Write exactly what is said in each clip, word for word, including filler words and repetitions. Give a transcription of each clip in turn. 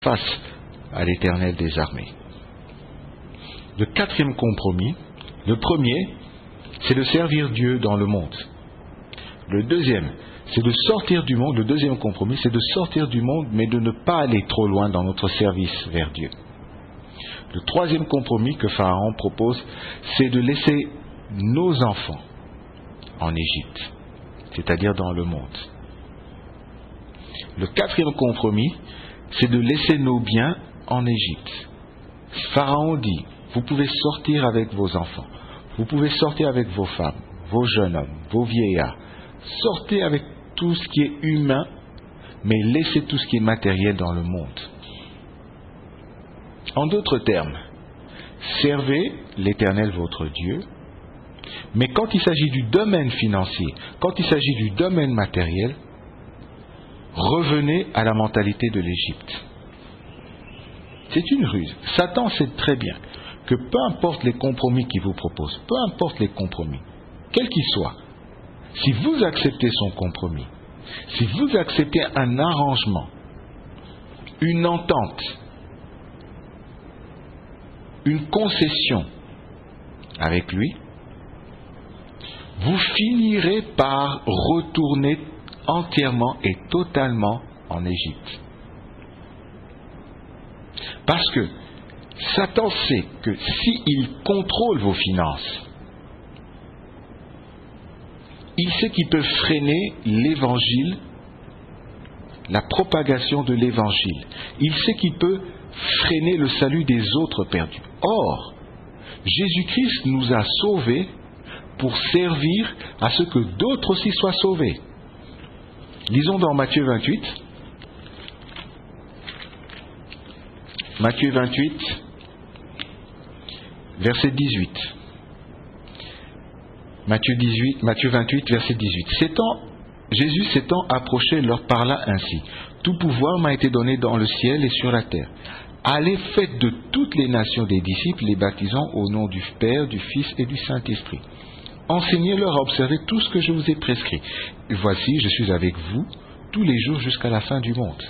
face à l'Éternel des armées. Le quatrième compromis, le premier, c'est de servir Dieu dans le monde. Le deuxième, c'est de sortir du monde. Le deuxième compromis, c'est de sortir du monde, mais de ne pas aller trop loin dans notre service vers Dieu. Le troisième compromis que Pharaon propose, c'est de laisser nos enfants en Égypte, c'est-à-dire dans le monde. Le quatrième compromis, c'est de laisser nos biens en Égypte. Pharaon dit, vous pouvez sortir avec vos enfants, vous pouvez sortir avec vos femmes, vos jeunes hommes, vos vieillards, sortez avec tout ce qui est humain, mais laissez tout ce qui est matériel dans le monde. En d'autres termes, servez l'Éternel votre Dieu, mais quand il s'agit du domaine financier, quand il s'agit du domaine matériel, revenez à la mentalité de l'Égypte. C'est une ruse. Satan sait très bien que peu importe les compromis qu'il vous propose, peu importe les compromis, quels qu'ils soient, si vous acceptez son compromis, si vous acceptez un arrangement, une entente, une concession avec lui, vous finirez par retourner entièrement et totalement en Égypte. Parce que Satan sait que s'il contrôle vos finances, il sait qu'il peut freiner l'évangile, la propagation de l'évangile. Il sait qu'il peut freiner le salut des autres perdus. Or, Jésus-Christ nous a sauvés pour servir à ce que d'autres aussi soient sauvés. Lisons dans Matthieu vingt-huit. Matthieu vingt-huit, verset dix-huit. Matthieu, dix-huit, Matthieu vingt-huit, verset dix-huit. S'étant, Jésus s'étant approché leur parla ainsi. Tout pouvoir m'a été donné dans le ciel et sur la terre. Allez, faites de toutes les nations des disciples, les baptisant au nom du Père, du Fils et du Saint-Esprit. Enseignez-leur à observer tout ce que je vous ai prescrit. Et voici, je suis avec vous tous les jours jusqu'à la fin du monde.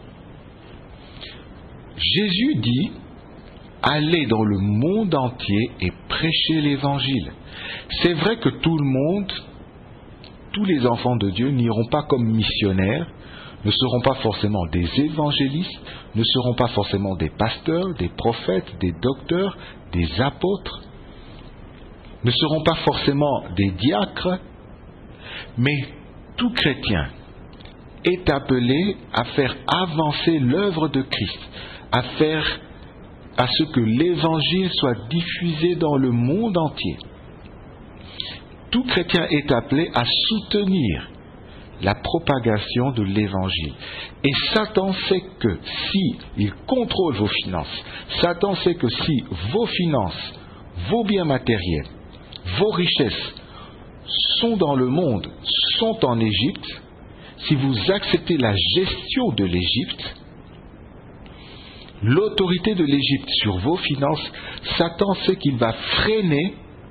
Jésus dit, allez dans le monde entier et prêchez l'évangile. C'est vrai que tout le monde, tous les enfants de Dieu n'iront pas comme missionnaires, ne seront pas forcément des évangélistes, ne seront pas forcément des pasteurs, des prophètes, des docteurs, des apôtres, ne seront pas forcément des diacres, mais tout chrétien est appelé à faire avancer l'œuvre de Christ, à faire à ce que l'évangile soit diffusé dans le monde entier. Tout chrétien est appelé à soutenir la propagation de l'évangile. Et Satan sait que si il contrôle vos finances, Satan sait que si vos finances, vos biens matériels, vos richesses sont dans le monde, sont en Égypte, si vous acceptez la gestion de l'Égypte, l'autorité de l'Égypte sur vos finances, Satan sait qu'il va freiner,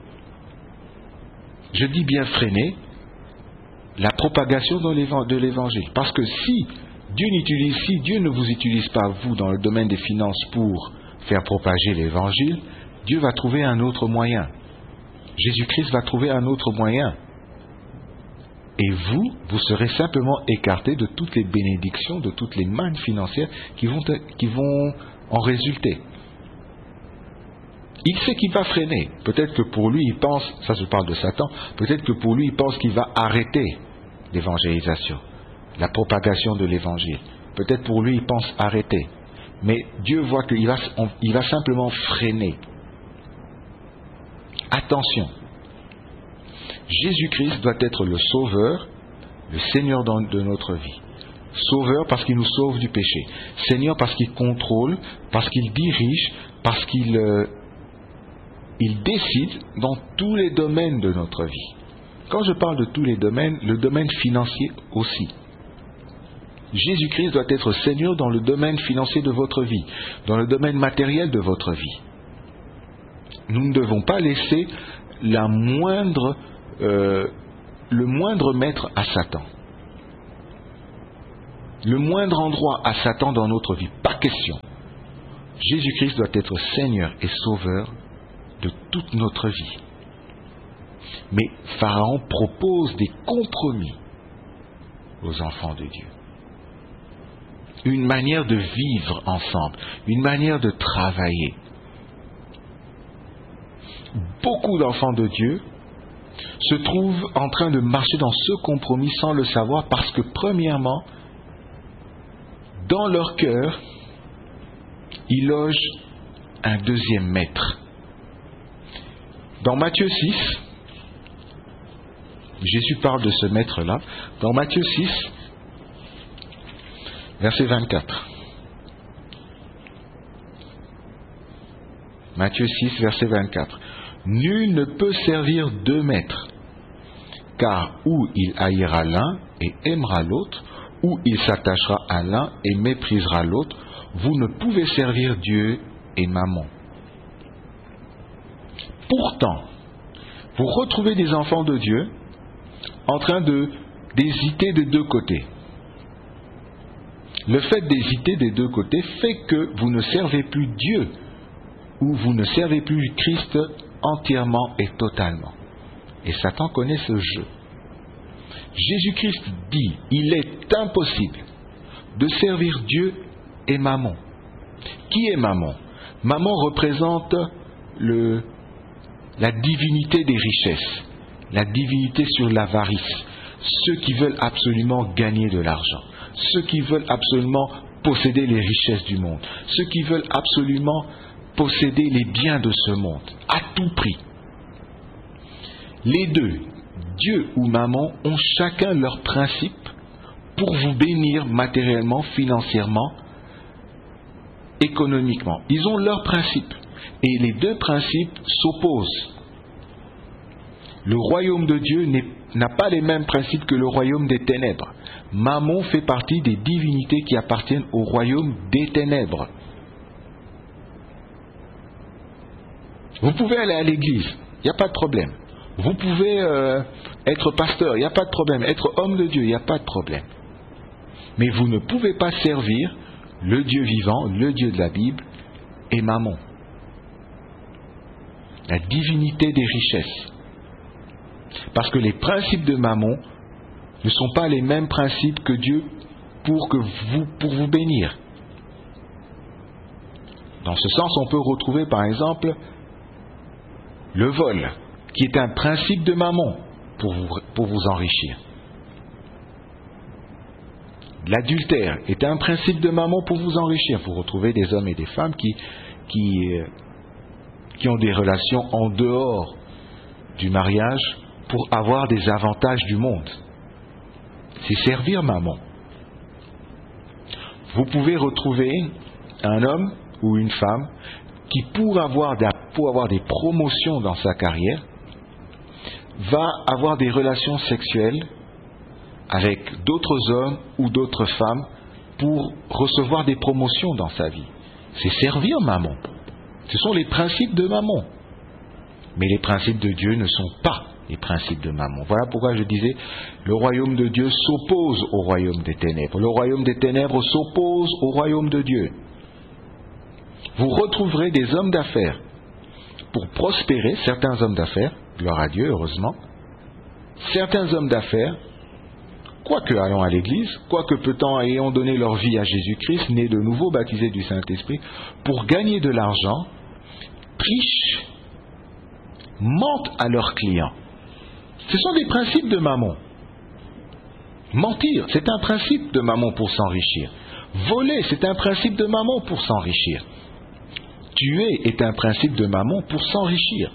je dis bien freiner, la propagation de l'évangile. Parce que si Dieu n'utilise, si Dieu ne vous utilise pas, vous, dans le domaine des finances pour faire propager l'évangile, Dieu va trouver un autre moyen. Jésus-Christ va trouver un autre moyen. Et vous, vous serez simplement écarté de toutes les bénédictions, de toutes les mannes financières qui vont, qui vont en résulter. Il sait qu'il va freiner. Peut-être que pour lui, il pense, ça je parle de Satan, peut-être que pour lui, il pense qu'il va arrêter l'évangélisation, la propagation de l'évangile. Peut-être pour lui, il pense arrêter. Mais Dieu voit qu'il va, on, il va simplement freiner. Attention. Jésus-Christ doit être le sauveur, le Seigneur de notre vie. Sauveur parce qu'il nous sauve du péché. Seigneur parce qu'il contrôle, parce qu'il dirige, parce qu'il euh, il décide dans tous les domaines de notre vie. Quand je parle de tous les domaines, le domaine financier aussi. Jésus-Christ doit être Seigneur dans le domaine financier de votre vie, dans le domaine matériel de votre vie. Nous ne devons pas laisser la moindre Euh, le moindre maître à Satan. le moindre endroit à Satan dans notre vie. Pas question. Jésus-Christ doit être Seigneur et Sauveur de toute notre vie. Mais Pharaon propose des compromis aux enfants de Dieu. Une manière de vivre ensemble, une manière de travailler. Beaucoup d'enfants de Dieu se trouvent en train de marcher dans ce compromis sans le savoir parce que, premièrement, dans leur cœur, ils logent un deuxième maître. Dans Matthieu six, Jésus parle de ce maître-là. Dans Matthieu six, verset vingt-quatre. Matthieu six, verset vingt-quatre. Nul ne peut servir deux maîtres, car ou il haïra l'un et aimera l'autre, ou il s'attachera à l'un et méprisera l'autre. Vous ne pouvez servir Dieu et Mammon. Pourtant, vous retrouvez des enfants de Dieu en train de, d'hésiter des deux côtés. Le fait d'hésiter des deux côtés fait que vous ne servez plus Dieu ou vous ne servez plus Christ entièrement et totalement. Et Satan connaît ce jeu. Jésus-Christ dit, il est impossible de servir Dieu et Mammon. Qui est Mammon? Mammon représente le, la divinité des richesses, la divinité sur l'avarice, ceux qui veulent absolument gagner de l'argent, ceux qui veulent absolument posséder les richesses du monde, ceux qui veulent absolument posséder les biens de ce monde, à tout prix. Les deux, Dieu ou Mammon, ont chacun leur principe pour vous bénir matériellement, financièrement, économiquement. Ils ont leurs principes. Et les deux principes s'opposent. Le royaume de Dieu n'a pas les mêmes principes que le royaume des ténèbres. Mammon fait partie des divinités qui appartiennent au royaume des ténèbres. Vous pouvez aller à l'église, il n'y a pas de problème. Vous pouvez euh, être pasteur, il n'y a pas de problème. Être homme de Dieu, il n'y a pas de problème. Mais vous ne pouvez pas servir le Dieu vivant, le Dieu de la Bible, et Mammon. La divinité des richesses. Parce que les principes de Mammon ne sont pas les mêmes principes que Dieu pour, que vous, pour vous bénir. Dans ce sens, on peut retrouver par exemple le vol, qui est un principe de Mammon pour vous, pour vous enrichir. L'adultère est un principe de Mammon pour vous enrichir. Vous retrouvez des hommes et des femmes qui, qui, qui ont des relations en dehors du mariage pour avoir des avantages du monde. C'est servir Mammon. Vous pouvez retrouver un homme ou une femme qui, pour avoir, pour avoir des promotions dans sa carrière, va avoir des relations sexuelles avec d'autres hommes ou d'autres femmes pour recevoir des promotions dans sa vie. C'est servir Mammon. Ce sont les principes de Mammon. Mais les principes de Dieu ne sont pas les principes de Mammon. Voilà pourquoi je disais, le royaume de Dieu s'oppose au royaume des ténèbres. Le royaume des ténèbres s'oppose au royaume de Dieu. Vous retrouverez des hommes d'affaires pour prospérer, certains hommes d'affaires, gloire à Dieu, heureusement, certains hommes d'affaires, quoique allant à l'église, quoique peut-être ayant donné leur vie à Jésus-Christ, nés de nouveau, baptisés du Saint-Esprit, pour gagner de l'argent, trichent, mentent à leurs clients. Ce sont des principes de Mammon. Mentir, c'est un principe de Mammon pour s'enrichir. Voler, c'est un principe de Mammon pour s'enrichir. Tuer est un principe de Mammon pour s'enrichir.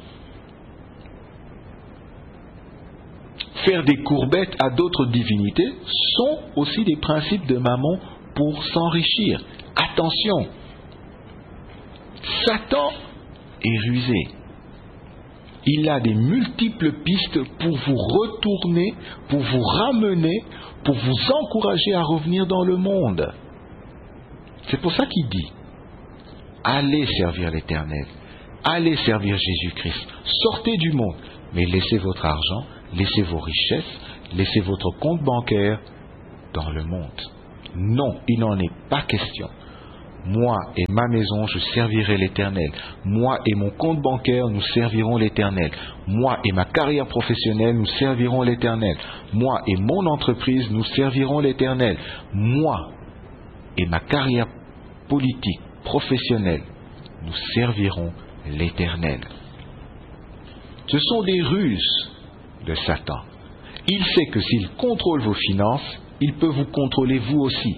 Faire des courbettes à d'autres divinités sont aussi des principes de Mammon pour s'enrichir. Attention, Satan est rusé. Il a des multiples pistes pour vous retourner, pour vous ramener, pour vous encourager à revenir dans le monde. C'est pour ça qu'il dit, allez servir l'Éternel, allez servir Jésus-Christ, sortez du monde, mais laissez votre argent, laissez vos richesses, laissez votre compte bancaire dans le monde. Non, il n'en est pas question. Moi et ma maison, je servirai l'Éternel. Moi et mon compte bancaire, nous servirons l'Éternel. Moi et ma carrière professionnelle, nous servirons l'Éternel. Moi et mon entreprise, nous servirons l'Éternel. Moi et ma carrière politique, professionnelle, nous servirons l'Éternel. Ce sont des ruses de Satan. Il sait que s'il contrôle vos finances, il peut vous contrôler vous aussi.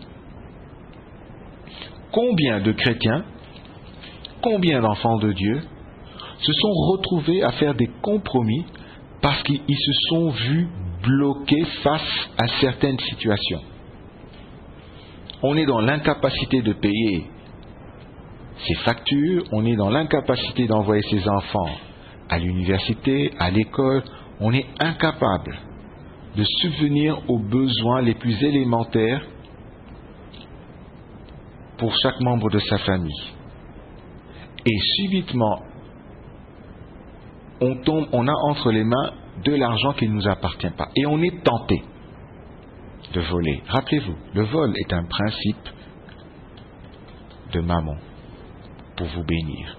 Combien de chrétiens, combien d'enfants de Dieu se sont retrouvés à faire des compromis parce qu'ils se sont vus bloqués face à certaines situations. On est dans l'incapacité de payer ses factures, on est dans l'incapacité d'envoyer ses enfants à l'université, à l'école, on est incapable de subvenir aux besoins les plus élémentaires pour chaque membre de sa famille. Et subitement, on tombe, on a entre les mains de l'argent qui ne nous appartient pas. Et on est tenté de voler. Rappelez-vous, le vol est un principe de mammon pour vous bénir.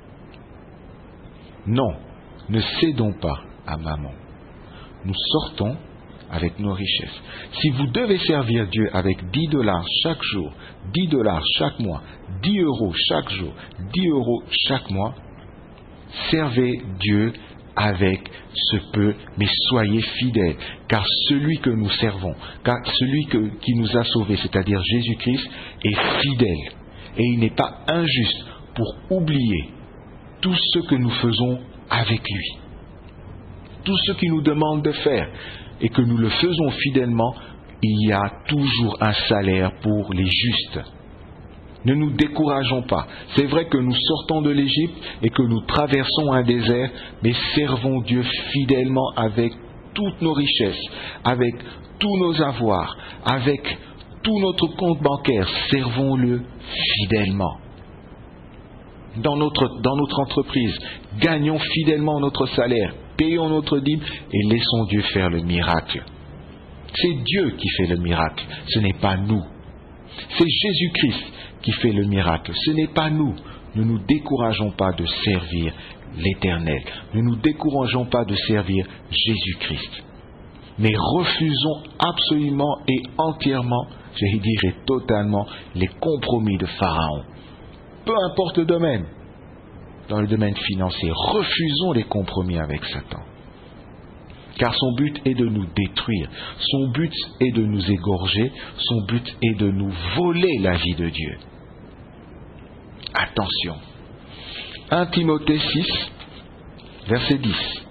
Non, ne cédons pas à mammon. Nous sortons avec nos richesses. Si vous devez servir Dieu avec dix dollars chaque jour, dix dollars chaque mois, dix euros chaque jour, dix euros chaque mois, servez Dieu avec ce peu, mais soyez fidèles, car celui que nous servons, car celui que, qui nous a sauvés, c'est-à-dire Jésus-Christ, est fidèle. Et il n'est pas injuste pour oublier tout ce que nous faisons avec lui. Tout ce qu'il nous demande de faire, et que nous le faisons fidèlement, il y a toujours un salaire pour les justes. Ne nous décourageons pas. C'est vrai que nous sortons de l'Égypte et que nous traversons un désert, mais servons Dieu fidèlement avec toutes nos richesses, avec tous nos avoirs, avec tout notre compte bancaire. Servons-le fidèlement. Dans notre, dans notre entreprise, gagnons fidèlement notre salaire, payons notre dîme et laissons Dieu faire le miracle. C'est Dieu qui fait le miracle, ce n'est pas nous. C'est Jésus-Christ qui fait le miracle, ce n'est pas nous. Ne nous décourageons pas de servir l'Éternel. Ne nous décourageons pas de servir Jésus-Christ. Mais refusons absolument et entièrement, je dirais totalement, les compromis de Pharaon. Peu importe le domaine, dans le domaine financier, refusons les compromis avec Satan. Car son but est de nous détruire, son but est de nous égorger, son but est de nous voler la vie de Dieu. Attention. un Timothée six, verset dix.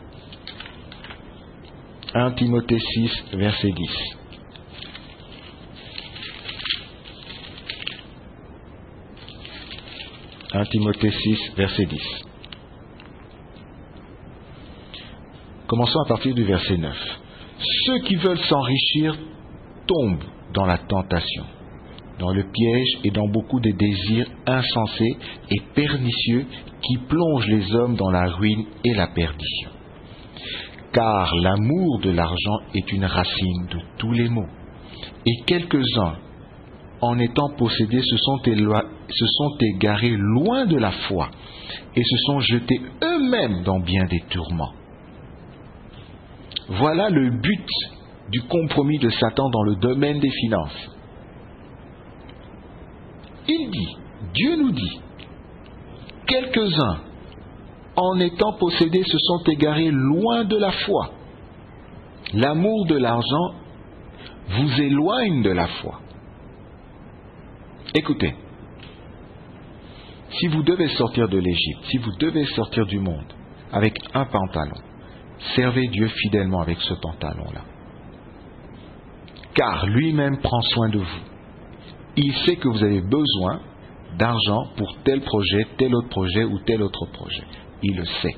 un Timothée six, verset dix. un Timothée six, verset dix. Commençons à partir du verset neuf. Ceux qui veulent s'enrichir tombent dans la tentation, dans le piège et dans beaucoup de désirs insensés et pernicieux qui plongent les hommes dans la ruine et la perdition. Car l'amour de l'argent est une racine de tous les maux. Et quelques-uns, en étant possédés, se sont, éloi- se sont égarés loin de la foi et se sont jetés eux-mêmes dans bien des tourments. Voilà le but du compromis de Satan dans le domaine des finances. Il dit, Dieu nous dit, quelques-uns, en étant possédés, se sont égarés loin de la foi. L'amour de l'argent vous éloigne de la foi. Écoutez, si vous devez sortir de l'Égypte, si vous devez sortir du monde avec un pantalon, servez Dieu fidèlement avec ce pantalon-là. Car lui-même prend soin de vous. Il sait que vous avez besoin d'argent pour tel projet, tel autre projet ou tel autre projet. Il le sait.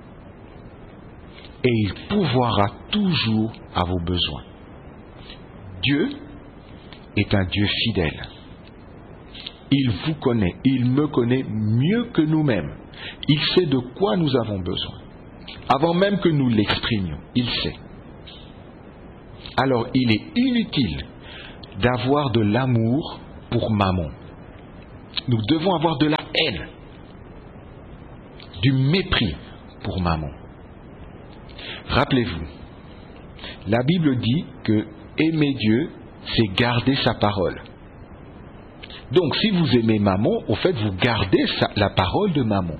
Et il pourvoira toujours à vos besoins. Dieu est un Dieu fidèle. Il vous connaît, il me connaît mieux que nous-mêmes. Il sait de quoi nous avons besoin. Avant même que nous l'exprimions, il sait. Alors il est inutile d'avoir de l'amour pour mammon. Nous devons avoir de la haine, du mépris pour mammon. Rappelez-vous, la Bible dit que aimer Dieu, c'est garder sa parole. Donc, si vous aimez mammon, au fait, vous gardez sa, la parole de mammon.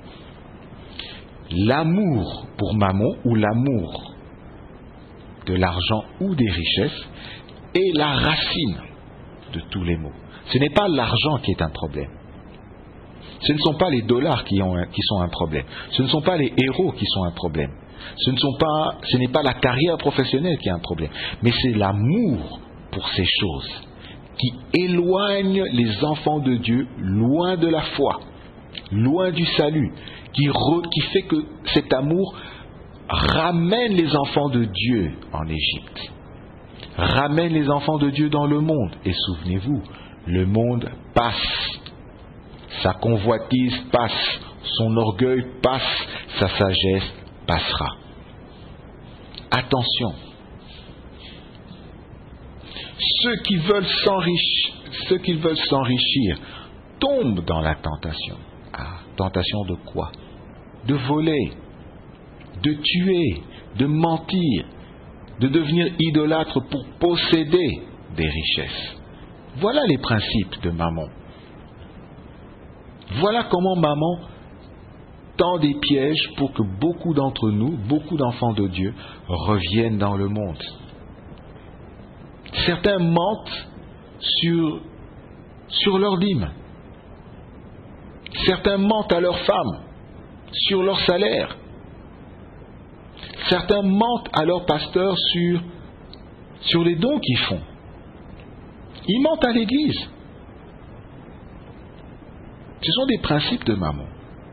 L'amour pour mammon ou l'amour de l'argent ou des richesses est la racine de tous les maux. Ce n'est pas l'argent qui est un problème. Ce ne sont pas les dollars qui, ont, qui sont un problème. Ce ne sont pas les héros qui sont un problème. Ce ne sont pas, ce n'est pas la carrière professionnelle qui est un problème. Mais c'est l'amour pour ces choses qui éloigne les enfants de Dieu loin de la foi, loin du salut, qui, re, qui fait que cet amour ramène les enfants de Dieu en Égypte, ramène les enfants de Dieu dans le monde. Et souvenez-vous, le monde passe, sa convoitise passe, son orgueil passe, sa sagesse passera. Attention, ceux qui veulent s'enrichir, ceux qui veulent s'enrichir tombent dans la tentation. Ah, tentation de quoi? De voler, de tuer, de mentir, de devenir idolâtre pour posséder des richesses. Voilà les principes de mammon. Voilà comment mammon tend des pièges pour que beaucoup d'entre nous, beaucoup d'enfants de Dieu, reviennent dans le monde. Certains mentent sur, sur leur dîme. Certains mentent à leurs femmes sur leur salaire. Certains mentent à leurs pasteurs sur, sur les dons qu'ils font. Ils mentent à l'Église. Ce sont des principes de mammon.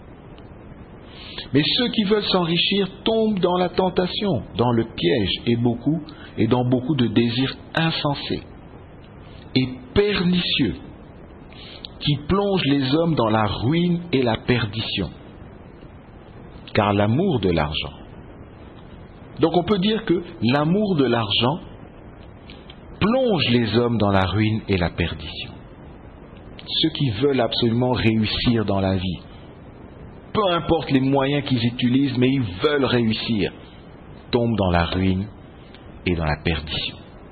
Mais ceux qui veulent s'enrichir tombent dans la tentation, dans le piège, et beaucoup, et dans beaucoup de désirs insensés et pernicieux, qui plongent les hommes dans la ruine et la perdition. Car l'amour de l'argent. Donc on peut dire que l'amour de l'argent plonge les hommes dans la ruine et la perdition. Ceux qui veulent absolument réussir dans la vie, peu importe les moyens qu'ils utilisent, mais ils veulent réussir, tombent dans la ruine et dans la perdition.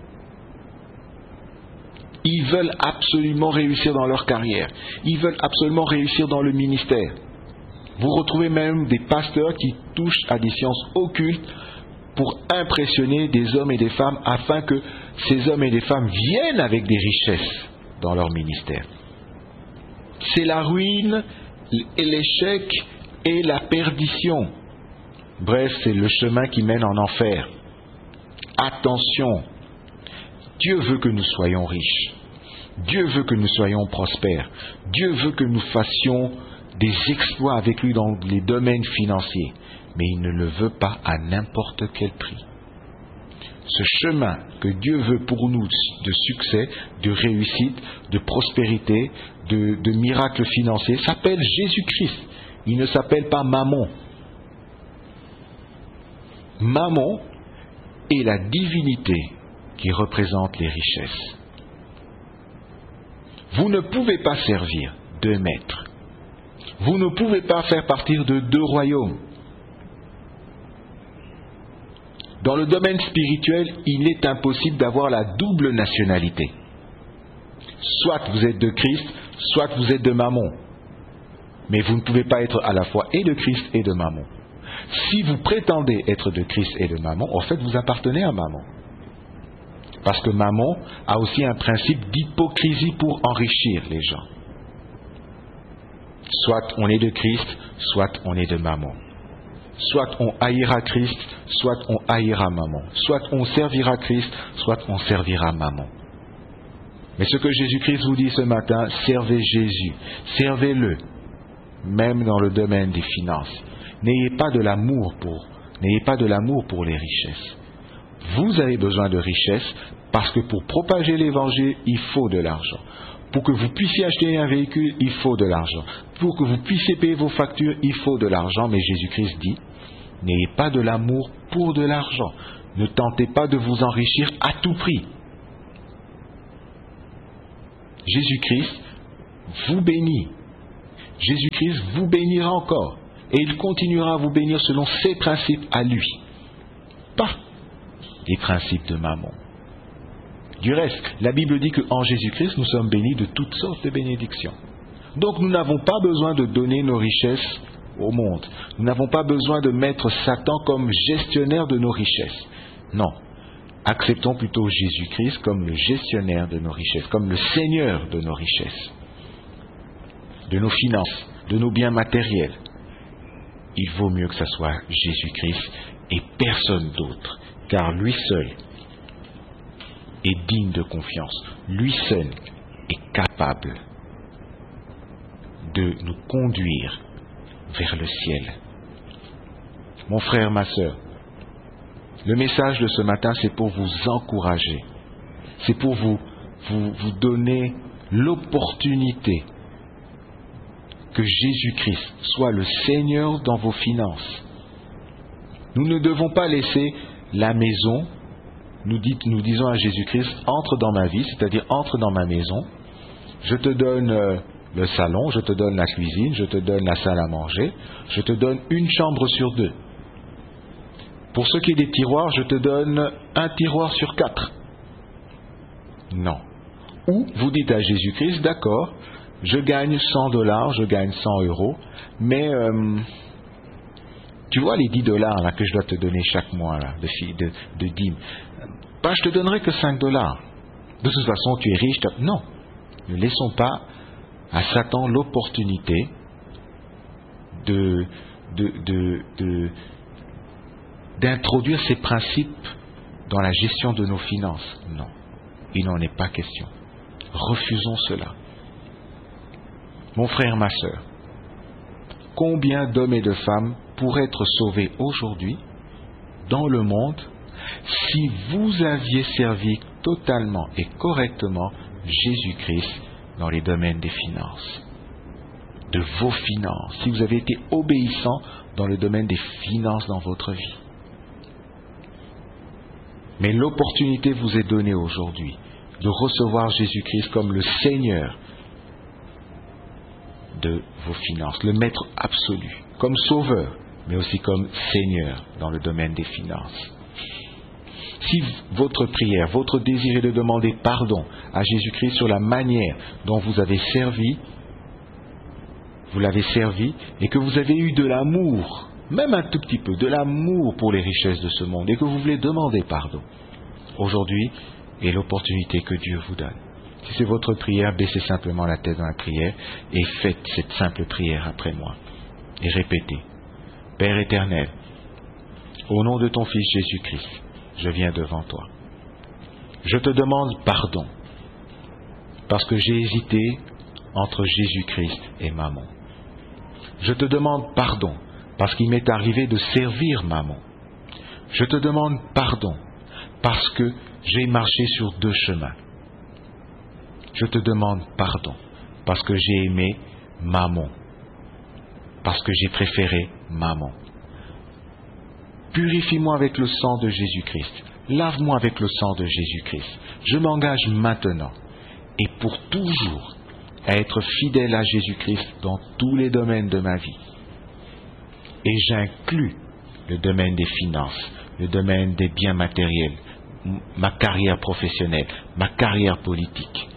Ils veulent absolument réussir dans leur carrière. Ils veulent absolument réussir dans le ministère. Vous retrouvez même des pasteurs qui touchent à des sciences occultes pour impressionner des hommes et des femmes afin que ces hommes et des femmes viennent avec des richesses dans leur ministère. C'est la ruine, l'échec et la perdition. Bref, c'est le chemin qui mène en enfer. Attention, Dieu veut que nous soyons riches. Dieu veut que nous soyons prospères. Dieu veut que nous fassions des exploits avec lui dans les domaines financiers. Mais il ne le veut pas à n'importe quel prix. Ce chemin que Dieu veut pour nous de succès, de réussite, de prospérité, de, de miracles financiers, s'appelle Jésus-Christ. Il ne s'appelle pas Mammon. Mammon est la divinité qui représente les richesses. Vous ne pouvez pas servir deux maîtres. Vous ne pouvez pas faire partir de deux royaumes. Dans le domaine spirituel, il est impossible d'avoir la double nationalité. Soit vous êtes de Christ, soit vous êtes de Mammon. Mais vous ne pouvez pas être à la fois et de Christ et de Mammon. Si vous prétendez être de Christ et de Mammon, en fait, vous appartenez à Mammon. Parce que Mammon a aussi un principe d'hypocrisie pour enrichir les gens. Soit on est de Christ, soit on est de Mammon. Soit on haïra Christ, soit on haïra Mammon. Soit on servira Christ, soit on servira Mammon. Mais ce que Jésus-Christ vous dit ce matin, servez Jésus, servez-le, même dans le domaine des finances. N'ayez pas de l'amour pour, n'ayez pas de l'amour pour les richesses. Vous avez besoin de richesses parce que pour propager l'évangile, il faut de l'argent. Pour que vous puissiez acheter un véhicule, il faut de l'argent. Pour que vous puissiez payer vos factures, il faut de l'argent. Mais Jésus-Christ dit, n'ayez pas de l'amour pour de l'argent. Ne tentez pas de vous enrichir à tout prix. Jésus-Christ vous bénit. Jésus-Christ vous bénira encore. Et il continuera à vous bénir selon ses principes à lui. Pas les principes de Mammon. Du reste, la Bible dit qu'en Jésus-Christ, nous sommes bénis de toutes sortes de bénédictions. Donc nous n'avons pas besoin de donner nos richesses au monde. Nous n'avons pas besoin de mettre Satan comme gestionnaire de nos richesses. Non. Acceptons plutôt Jésus-Christ comme le gestionnaire de nos richesses, comme le Seigneur de nos richesses, de nos finances, de nos biens matériels. Il vaut mieux que ce soit Jésus-Christ et personne d'autre, car lui seul est digne de confiance. Lui seul est capable de nous conduire vers le ciel. Mon frère, ma sœur, le message de ce matin, c'est pour vous encourager. C'est pour vous, vous, vous donner l'opportunité que Jésus-Christ soit le Seigneur dans vos finances. Nous ne devons pas laisser la maison, nous, dit, nous disons à Jésus-Christ, entre dans ma vie, c'est-à-dire entre dans ma maison, je te donne euh, le salon, je te donne la cuisine, je te donne la salle à manger, je te donne une chambre sur deux. Pour ce qui est des tiroirs, je te donne un tiroir sur quatre. Non. Ou vous dites à Jésus-Christ, d'accord, je gagne cent dollars, je gagne cent euros, mais euh, tu vois les dix dollars là, que je dois te donner chaque mois là, de, de, de dîmes, ben, je te donnerai que cinq dollars. De toute façon, tu es riche. Tu... Non, ne laissons pas à Satan l'opportunité de, de, de, de, d'introduire ses principes dans la gestion de nos finances. Non, il n'en est pas question. Refusons cela. Mon frère, ma sœur, combien d'hommes et de femmes pourraient être sauvés aujourd'hui dans le monde si vous aviez servi totalement et correctement Jésus-Christ dans les domaines des finances, de vos finances, si vous avez été obéissant dans le domaine des finances dans votre vie. Mais l'opportunité vous est donnée aujourd'hui de recevoir Jésus-Christ comme le Seigneur de vos finances, le maître absolu, comme sauveur, mais aussi comme Seigneur dans le domaine des finances. Si votre prière, votre désir est de demander pardon à Jésus-Christ sur la manière dont vous avez servi, vous l'avez servi, et que vous avez eu de l'amour, même un tout petit peu, de l'amour pour les richesses de ce monde, et que vous voulez demander pardon, aujourd'hui est l'opportunité que Dieu vous donne. Si c'est votre prière, baissez simplement la tête dans la prière et faites cette simple prière après moi. Et répétez. Père éternel, au nom de ton Fils Jésus-Christ, je viens devant toi. Je te demande pardon parce que j'ai hésité entre Jésus-Christ et Mammon. Je te demande pardon parce qu'il m'est arrivé de servir Mammon. Je te demande pardon parce que j'ai marché sur deux chemins. Je te demande pardon parce que j'ai aimé Mammon, parce que j'ai préféré Mammon. Purifie-moi avec le sang de Jésus-Christ. Lave-moi avec le sang de Jésus-Christ. Je m'engage maintenant et pour toujours à être fidèle à Jésus-Christ dans tous les domaines de ma vie. Et j'inclus le domaine des finances, le domaine des biens matériels, ma carrière professionnelle, ma carrière politique.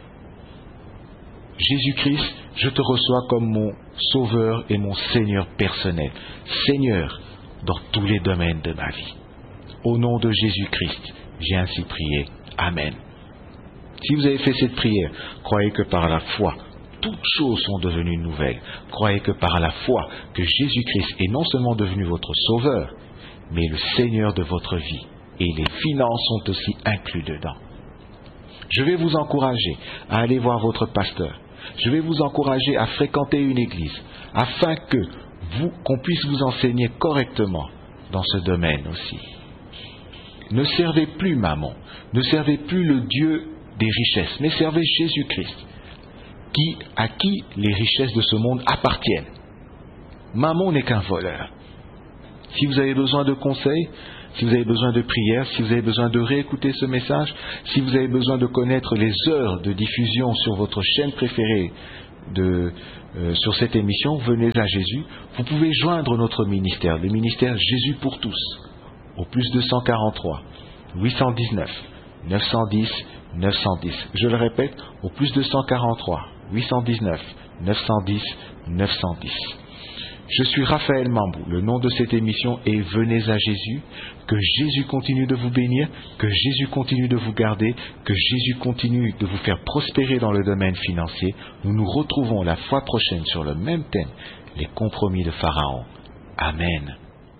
Jésus-Christ, je te reçois comme mon Sauveur et mon Seigneur personnel. Seigneur, dans tous les domaines de ma vie. Au nom de Jésus-Christ, j'ai ainsi prié. Amen. Si vous avez fait cette prière, croyez que par la foi, toutes choses sont devenues nouvelles. Croyez que par la foi, que Jésus-Christ est non seulement devenu votre Sauveur, mais le Seigneur de votre vie. Et les finances sont aussi inclus dedans. Je vais vous encourager à aller voir votre pasteur. Je vais vous encourager à fréquenter une église, afin que vous, qu'on puisse vous enseigner correctement dans ce domaine aussi. Ne servez plus Mammon, ne servez plus le Dieu des richesses, mais servez Jésus-Christ, qui, à qui les richesses de ce monde appartiennent. Mammon n'est qu'un voleur. Si vous avez besoin de conseils, si vous avez besoin de prière, si vous avez besoin de réécouter ce message, si vous avez besoin de connaître les heures de diffusion sur votre chaîne préférée de, euh, sur cette émission, venez à Jésus. Vous pouvez joindre notre ministère, le ministère Jésus pour tous, au plus deux cent quarante-trois, huit cent dix-neuf, neuf cent dix, neuf cent dix. Je le répète, au plus deux cent quarante-trois, huit cent dix-neuf, neuf cent dix, neuf cent dix. Je suis Raphaël Mambou. Le nom de cette émission est Venez à Jésus. Que Jésus continue de vous bénir, que Jésus continue de vous garder, que Jésus continue de vous faire prospérer dans le domaine financier. Nous nous retrouvons la fois prochaine sur le même thème, les compromis de Pharaon. Amen.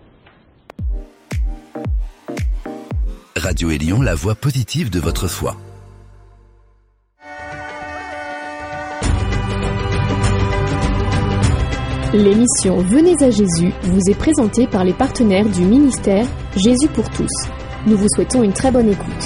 Radio Élion, la voix positive de votre foi. L'émission Venez à Jésus vous est présentée par les partenaires du ministère Jésus pour tous. Nous vous souhaitons une très bonne écoute.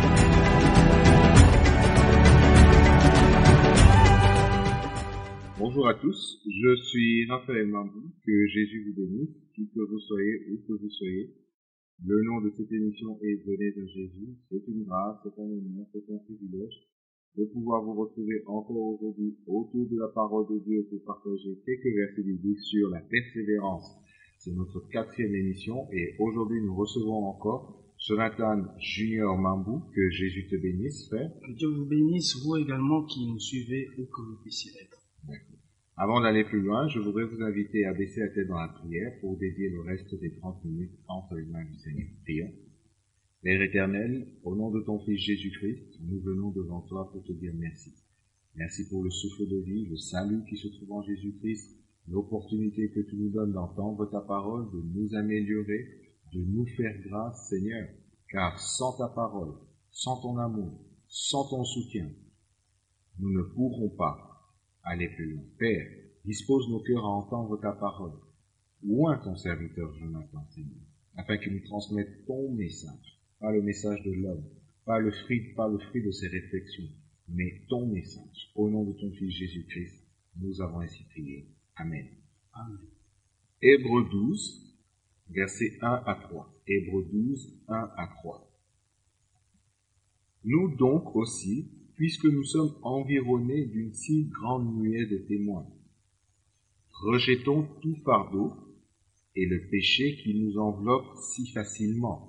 Bonjour à tous, je suis Raphaël Mambou, que Jésus vous bénisse, qui que vous soyez, où que vous soyez. Le nom de cette émission est Venez à Jésus. C'est une grâce, c'est un honneur, c'est un privilège de pouvoir vous retrouver encore aujourd'hui autour de la parole de Dieu pour partager quelques versets bibliques sur la persévérance. C'est notre quatrième émission et aujourd'hui nous recevons encore Jonathan Junior Mambou. Que Jésus te bénisse, frère. Que Dieu vous bénisse, vous également qui nous suivez où que vous puissiez être. D'accord. Avant d'aller plus loin, je voudrais vous inviter à baisser la tête dans la prière pour dédier le reste des trente minutes entre les mains du Seigneur. Prions. Père éternel, au nom de ton Fils Jésus-Christ, nous venons devant toi pour te dire merci. Merci pour le souffle de vie, le salut qui se trouve en Jésus-Christ, l'opportunité que tu nous donnes d'entendre ta parole, de nous améliorer, de nous faire grâce, Seigneur, car sans ta parole, sans ton amour, sans ton soutien, nous ne pourrons pas aller plus loin. Père, dispose nos cœurs à entendre ta parole. Loin ton serviteur Jonathan, Seigneur, afin qu'il nous transmette ton message. Pas le message de l'homme, pas le fruit, pas le fruit de ses réflexions, mais ton message. Au nom de ton Fils Jésus-Christ, nous avons ainsi prié. Amen. Amen. Hébreux douze, versets un à trois. Hébreux douze, un à trois. Nous donc aussi, puisque nous sommes environnés d'une si grande nuée de témoins, rejetons tout fardeau et le péché qui nous enveloppe si facilement,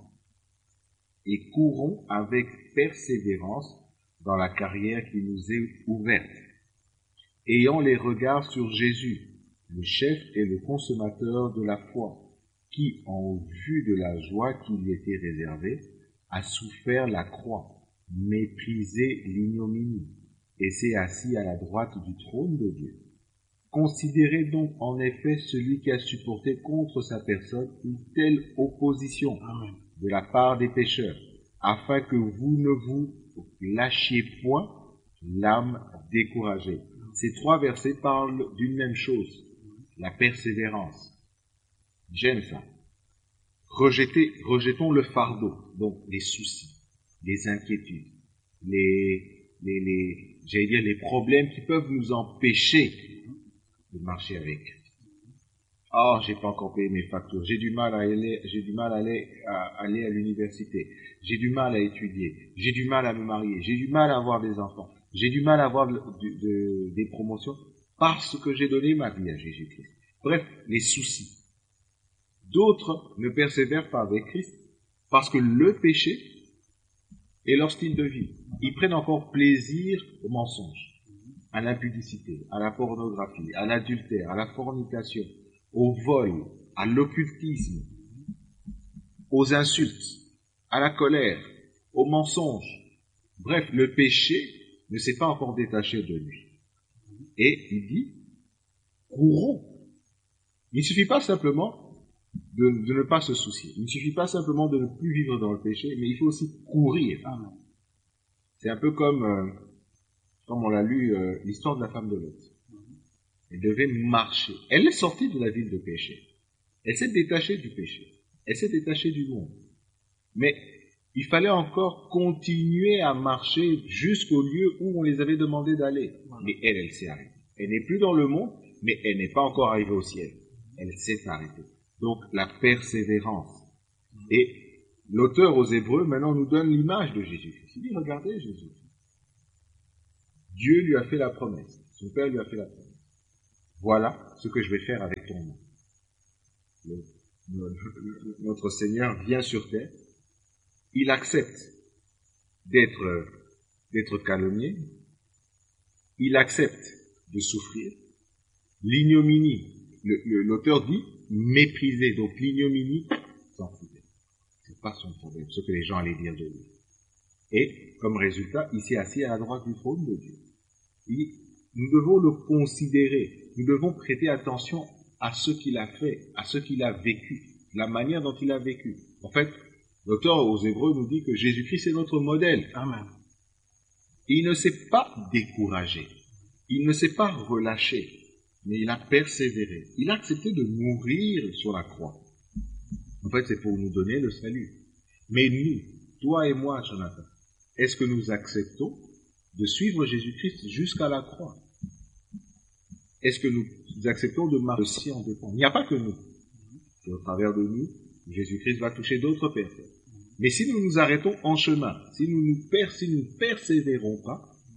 et courons avec persévérance dans la carrière qui nous est ouverte, ayant les regards sur Jésus, le chef et le consommateur de la foi, qui, en vue de la joie qui lui était réservée, a souffert la croix, méprisé l'ignominie, et s'est assis à la droite du trône de Dieu. Considérez donc en effet celui qui a supporté contre sa personne une telle opposition. Amen. De la part des pécheurs, afin que vous ne vous lâchiez point l'âme découragée. Ces trois versets parlent d'une même chose, la persévérance. J'aime ça. Rejetez, rejetons le fardeau, donc les soucis, les inquiétudes, les, les, les, j'allais dire les problèmes qui peuvent nous empêcher de marcher avec Christ. Oh, j'ai pas encore payé mes factures. J'ai du mal à aller, j'ai du mal à aller à, aller à l'université. J'ai du mal à étudier. J'ai du mal à me marier. J'ai du mal à avoir des enfants. J'ai du mal à avoir de, de, de, des promotions parce que j'ai donné ma vie à Jésus-Christ. Bref, les soucis. D'autres ne persévèrent pas avec Christ parce que le péché est leur style de vie. Ils prennent encore plaisir au mensonge, à l'impudicité, à la pornographie, à l'adultère, à la fornication, au vol, à l'occultisme, aux insultes, à la colère, au mensonge. Bref, le péché ne s'est pas encore détaché de lui. Et il dit, courons. Il ne suffit pas simplement de, de ne pas se soucier. Il ne suffit pas simplement de ne plus vivre dans le péché, mais il faut aussi courir. C'est un peu comme, euh, comme on l'a lu, euh, l'histoire de la femme de Lot. Elle devait marcher. Elle est sortie de la ville de péché. Elle s'est détachée du péché. Elle s'est détachée du monde. Mais il fallait encore continuer à marcher jusqu'au lieu où on les avait demandé d'aller. Mais elle, elle s'est arrêtée. Elle n'est plus dans le monde, mais elle n'est pas encore arrivée au ciel. Elle s'est arrêtée. Donc, la persévérance. Et l'auteur aux Hébreux maintenant nous donne l'image de Jésus-Christ. Il dit, regardez Jésus. Dieu lui a fait la promesse. Son Père lui a fait la promesse. Voilà ce que je vais faire avec ton nom. Le, le, notre Seigneur vient sur terre. Il accepte d'être, d'être calomnié. Il accepte de souffrir. L'ignominie, le, le, l'auteur dit mépriser. Donc l'ignominie, s'en foutait. C'est pas son problème, ce que les gens allaient dire de lui. Et, comme résultat, il s'est assis à la droite du trône de Dieu. Il dit, nous devons le considérer, nous devons prêter attention à ce qu'il a fait, à ce qu'il a vécu, la manière dont il a vécu. En fait, l'auteur aux Hébreux nous dit que Jésus-Christ est notre modèle. Amen. Il ne s'est pas découragé, il ne s'est pas relâché, mais il a persévéré. Il a accepté de mourir sur la croix. En fait, c'est pour nous donner le salut. Mais nous, toi et moi, Jonathan, est-ce que nous acceptons de suivre Jésus-Christ jusqu'à la croix? Est-ce que nous acceptons de marcher si en dépend? Il n'y a pas que nous. C'est au travers de nous, Jésus-Christ va toucher d'autres personnes. Mais si nous nous arrêtons en chemin, si nous nous, per, si nous ne persévérons pas,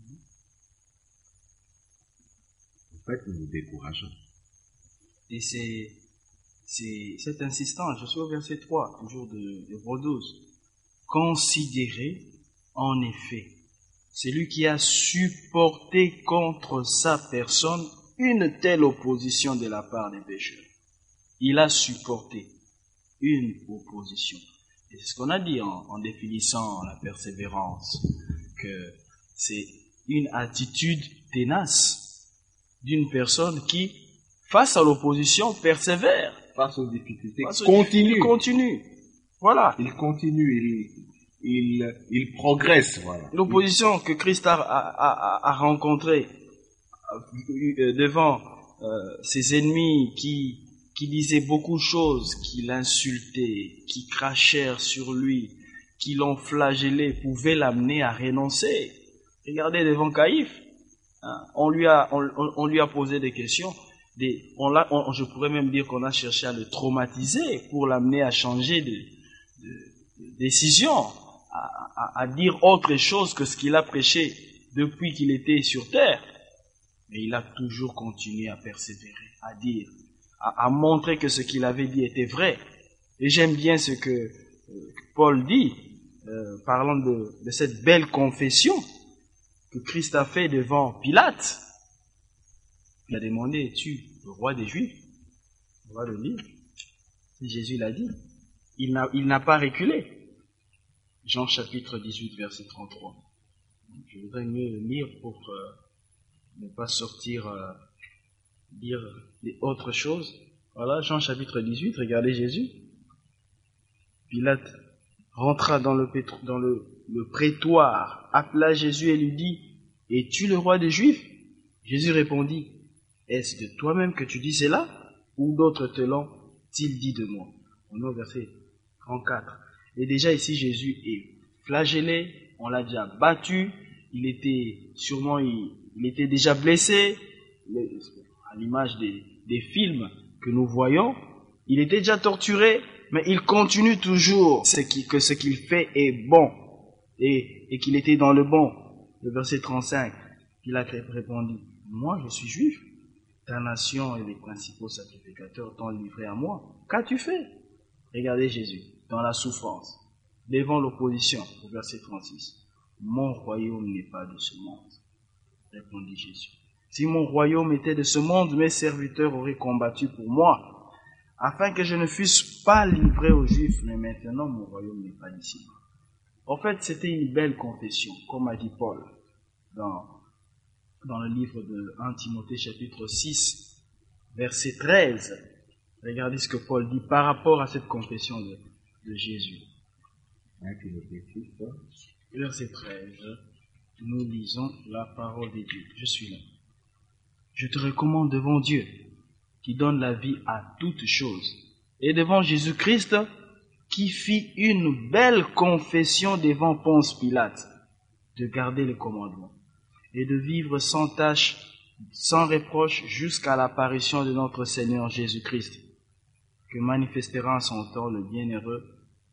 en fait, nous nous décourageons. Et c'est, c'est, c'est insistant. Je suis au verset trois, toujours de Hébreux douze. Considérez, en effet, celui qui a supporté contre sa personne une telle opposition de la part des pécheurs. Il a supporté une opposition. Et c'est ce qu'on a dit en, en définissant la persévérance, que c'est une attitude tenace d'une personne qui, face à l'opposition, persévère. Face aux difficultés, face aux continue. Il continue. Voilà. Il continue, il, il, il progresse. Voilà. L'opposition que Christ a, a, a, a rencontrée devant euh, ses ennemis qui, qui disaient beaucoup de choses, qui l'insultaient, qui crachèrent sur lui, qui l'ont flagellé, pouvaient l'amener à renoncer. Regardez devant Caïphe, hein, on, lui a, on, on lui a posé des questions, des, on l'a, on, je pourrais même dire qu'on a cherché à le traumatiser pour l'amener à changer de, de, de décision, à, à, à dire autre chose que ce qu'il a prêché depuis qu'il était sur terre. Mais il a toujours continué à persévérer, à dire, à, à montrer que ce qu'il avait dit était vrai. Et j'aime bien ce que euh, Paul dit, euh, parlant de, de cette belle confession que Christ a fait devant Pilate. Il a demandé, es-tu le roi des Juifs? On va le lire. Jésus l'a dit. Il n'a, il n'a pas reculé. Jean chapitre dix-huit, verset trente-trois. Je voudrais mieux le lire pour euh, ne pas sortir, euh, dire autre chose. Voilà, Jean chapitre dix-huit, regardez Jésus. Pilate rentra dans le, pétro, dans le, le prétoire, appela Jésus et lui dit, es-tu le roi des Juifs? Jésus répondit, est-ce de toi-même que tu dis cela, ou d'autres te l'ont-ils dit de moi? On est au verset trente-quatre. Et déjà ici, Jésus est flagellé, on l'a déjà battu, il était sûrement, il, il était déjà blessé, à l'image des, des films que nous voyons, il était déjà torturé, mais il continue toujours ce qui, que ce qu'il fait est bon, et, et qu'il était dans le bon. Le verset trente-cinq, il a répondu, moi je suis juif, ta nation et les principaux sacrificateurs t'ont livré à moi. Qu'as-tu fait? Regardez Jésus, dans la souffrance, devant l'opposition, au verset trente-six. Mon royaume n'est pas de ce monde, répondit Jésus. Si mon royaume était de ce monde, mes serviteurs auraient combattu pour moi, afin que je ne fusse pas livré aux Juifs, mais maintenant mon royaume n'est pas d'ici. En fait, c'était une belle confession, comme a dit Paul dans, dans le livre de premier Timothée chapitre six, verset treize. Regardez ce que Paul dit par rapport à cette confession de, de Jésus. Verset treize, nous lisons la parole de Dieu. Je suis là. Je te recommande devant Dieu, qui donne la vie à toutes choses, et devant Jésus-Christ, qui fit une belle confession devant Ponce Pilate, de garder les commandements, et de vivre sans tâche, sans reproche, jusqu'à l'apparition de notre Seigneur Jésus-Christ, que manifestera en son temps le bienheureux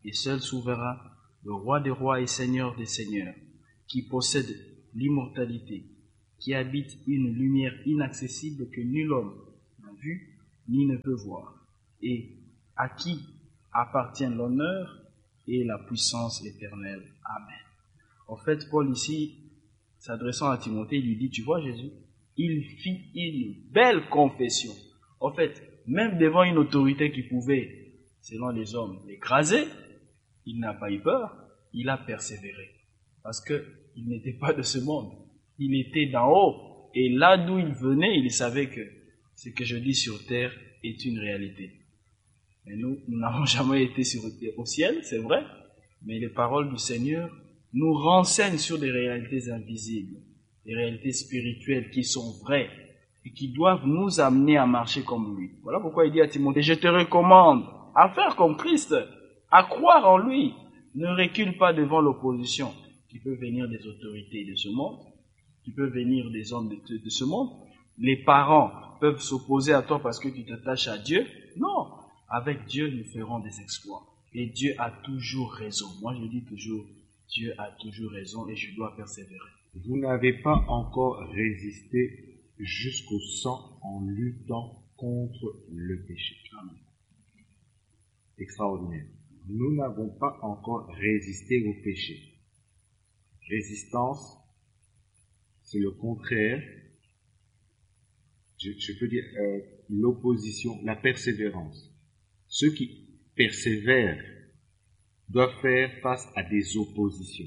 et seul souverain, le roi des rois et seigneur des seigneurs, qui possède l'immortalité, qui habite une lumière inaccessible que nul homme n'a vue ni ne peut voir, et à qui appartient l'honneur et la puissance éternelle. Amen. En fait, Paul ici, s'adressant à Timothée, il lui dit, tu vois Jésus, il fit une belle confession. En fait, même devant une autorité qui pouvait, selon les hommes, l'écraser, il n'a pas eu peur, il a persévéré. Parce qu'il n'était pas de ce monde. Il était d'en haut. Et là d'où il venait, il savait que ce que je dis sur terre est une réalité. Mais nous, nous n'avons jamais été sur, au ciel, c'est vrai, mais les paroles du Seigneur nous renseignent sur des réalités invisibles, des réalités spirituelles qui sont vraies et qui doivent nous amener à marcher comme lui. Voilà pourquoi il dit à Timothée, je te recommande à faire comme Christ, à croire en lui. Ne recule pas devant l'opposition qui peut venir des autorités de ce monde, qui peut venir des hommes de, de ce monde. Les parents peuvent s'opposer à toi parce que tu t'attaches à Dieu. Non, avec Dieu, nous ferons des exploits. Et Dieu a toujours raison. Moi, je dis toujours, Dieu a toujours raison et je dois persévérer. Vous n'avez pas encore résisté jusqu'au sang en luttant contre le péché. Amen. Extraordinaire. Nous n'avons pas encore résisté au péché. Résistance, c'est le contraire. Je, je peux dire euh, l'opposition, la persévérance. Ceux qui persévèrent doivent faire face à des oppositions,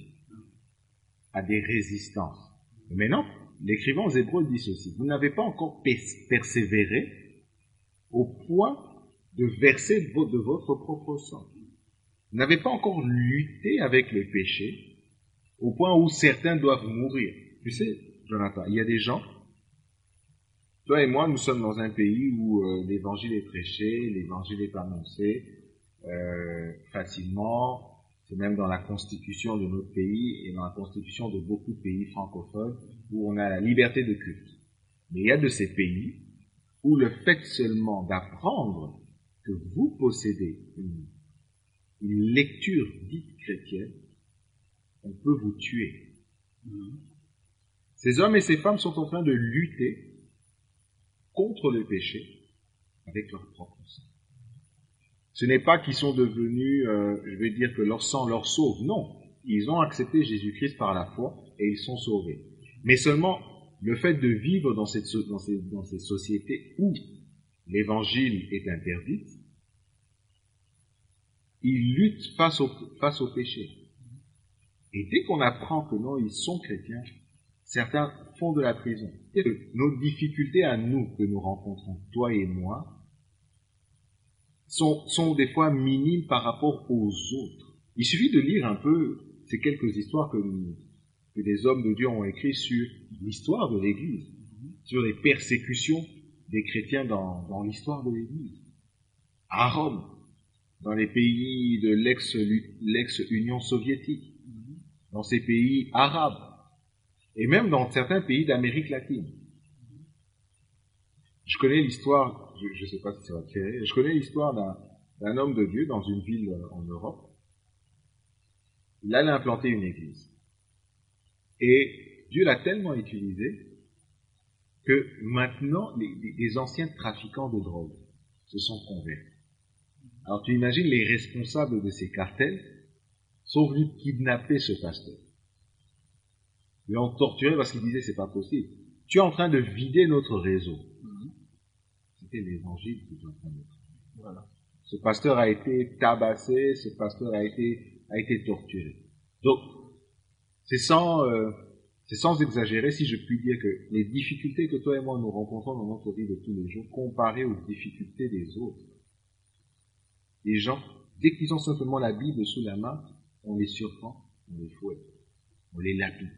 à des résistances. Mais maintenant, l'écrivain aux Hébreux dit ceci, vous n'avez pas encore persévéré au point de verser de votre propre sang. Vous n'avez pas encore lutté avec le péché au point où certains doivent mourir. Tu sais, Jonathan, il y a des gens, toi et moi, nous sommes dans un pays où euh, l'évangile est prêché, l'évangile est annoncé euh, facilement. C'est même dans la constitution de notre pays et dans la constitution de beaucoup de pays francophones où on a la liberté de culte. Mais il y a de ces pays où le fait seulement d'apprendre que vous possédez une, une lecture dite chrétienne, on peut vous tuer. Mmh. Ces hommes et ces femmes sont en train de lutter contre le péché avec leur propre sang. Ce n'est pas qu'ils sont devenus, euh, je vais dire que leur sang leur sauve, non. Ils ont accepté Jésus-Christ par la foi et ils sont sauvés. Mais seulement le fait de vivre dans, cette, dans, ces, dans ces sociétés où l'évangile est interdit, ils luttent face au, face au péché. Et dès qu'on apprend que non, ils sont chrétiens, certains font de la prison. Et que nos difficultés à nous, que nous rencontrons, toi et moi, sont, sont des fois minimes par rapport aux autres. Il suffit de lire un peu ces quelques histoires que, nous, que les hommes de Dieu ont écrites sur l'histoire de l'Église, sur les persécutions des chrétiens dans, dans l'histoire de l'Église. À Rome, dans les pays de l'ex, l'ex-Union soviétique, dans ces pays arabes, et même dans certains pays d'Amérique latine. Je connais l'histoire, je ne sais pas si ça va te faire, je connais l'histoire d'un, d'un homme de Dieu dans une ville en Europe. Il allait implanter une église. Et Dieu l'a tellement utilisé que maintenant, les, les anciens trafiquants de drogue se sont convertis. Alors tu imagines, les responsables de ces cartels sont venus kidnapper ce pasteur. Ils l'ont torturé parce qu'ils disaient c'est pas possible. Tu es en train de vider notre réseau. Mm-hmm. C'était l'évangile qui est en train de faire. Voilà. Ce pasteur a été tabassé, ce pasteur a été, a été torturé. Donc, c'est sans, euh, c'est sans exagérer si je puis dire que les difficultés que toi et moi nous rencontrons dans notre vie de tous les jours, comparées aux difficultés des autres, les gens, dès qu'ils ont simplement la Bible sous la main, on les surprend, on les fouette, on les lapide.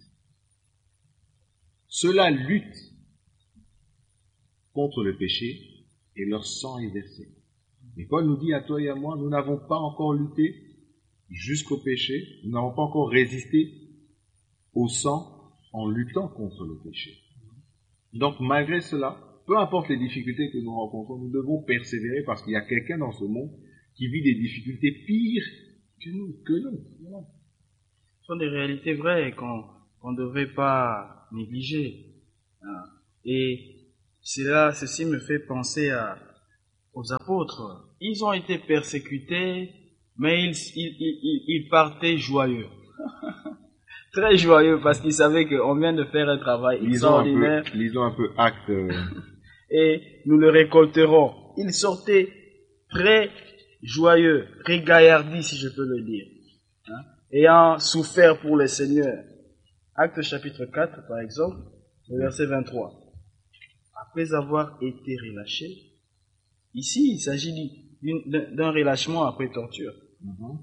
Ceux-là luttent contre le péché et leur sang est versé. Et Paul nous dit à toi et à moi, nous n'avons pas encore lutté jusqu'au péché, nous n'avons pas encore résisté au sang en luttant contre le péché. Donc malgré cela, peu importe les difficultés que nous rencontrons, nous devons persévérer parce qu'il y a quelqu'un dans ce monde qui vit des difficultés pires que nous. que nous. Voilà. Ce sont des réalités vraies qu'on qu'on ne devrait pas négliger. Et cela, ceci me fait penser à, aux apôtres. Ils ont été persécutés, mais ils, ils, ils, ils partaient joyeux. Très joyeux, parce qu'ils savaient qu'on vient de faire un travail extraordinaire. Lisons un peu, lisons un peu Actes. Euh... Et nous le récolterons. Ils sortaient très joyeux, très gaillardis, si je peux le dire, hein, ayant souffert pour le Seigneur. Actes chapitre quatre, par exemple, le verset vingt-trois. Après avoir été relâchés, ici il s'agit d'un relâchement après torture. Mm-hmm.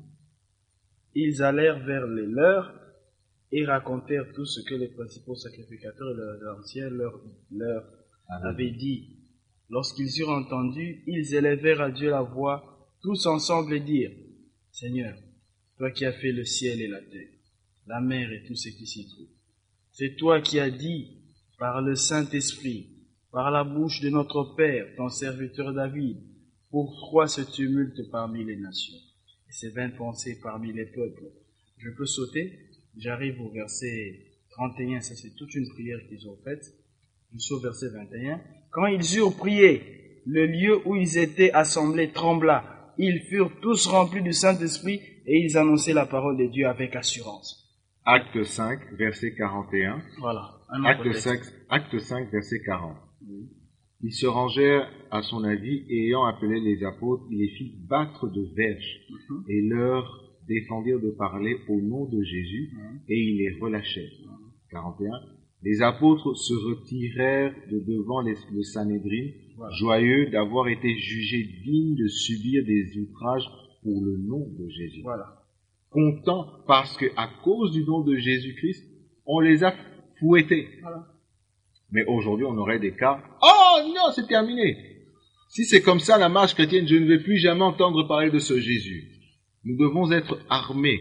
Ils allèrent vers les leurs et racontèrent tout ce que les principaux sacrificateurs de l'ancien leur, leur ah, avaient dit. Lorsqu'ils eurent entendu, ils élevèrent à Dieu la voix, tous ensemble et dirent, Seigneur, toi qui as fait le ciel et la terre, la mer et tout ce qui s'y trouve, c'est toi qui as dit, par le Saint-Esprit, par la bouche de notre Père, ton serviteur David, pourquoi ce tumulte parmi les nations et ces vaines pensées parmi les peuples? Je peux sauter, j'arrive au verset trente et un, ça c'est toute une prière qu'ils ont faite, jusqu'au verset vingt et un. Quand ils eurent prié, le lieu où ils étaient assemblés trembla, ils furent tous remplis du Saint-Esprit et ils annonçaient la parole de Dieu avec assurance. Acte cinq, verset quarante et un. Voilà. Acte cinq, Acte cinq, verset quarante. Oui. Ils se rangèrent à son avis et ayant appelé les apôtres, il les fit battre de verges mm-hmm. et leur défendirent de parler au nom de Jésus mm-hmm. et ils les relâchèrent. Mm-hmm. quarante et un. Les apôtres se retirèrent de devant les, le Sanhédrin, voilà. joyeux d'avoir été jugés dignes de subir des outrages pour le nom de Jésus. Voilà. Contents parce que à cause du nom de Jésus-Christ, on les a fouettés. Voilà. Mais aujourd'hui, on aurait des cas. Oh non, c'est terminé. Si c'est comme ça la marche chrétienne, je ne vais plus jamais entendre parler de ce Jésus. Nous devons être armés